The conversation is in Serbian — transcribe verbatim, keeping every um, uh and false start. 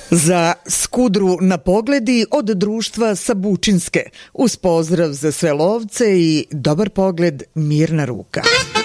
Za skudru na pogledi od društva Sabučinske, uz pozdrav za sve lovce i dobar pogled, mirna ruka.